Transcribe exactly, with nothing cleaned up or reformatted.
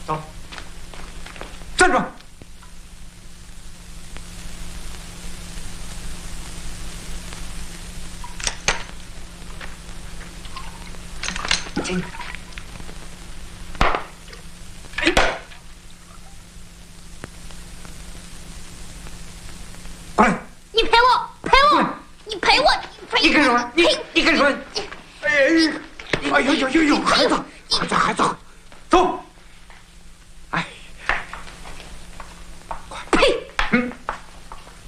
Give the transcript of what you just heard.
走，站住！进。哎，过来！ 你陪我，陪我，你陪我，你陪你干什么？你你干什么？哎哎呦呦呦呦！孩子，孩子，孩子！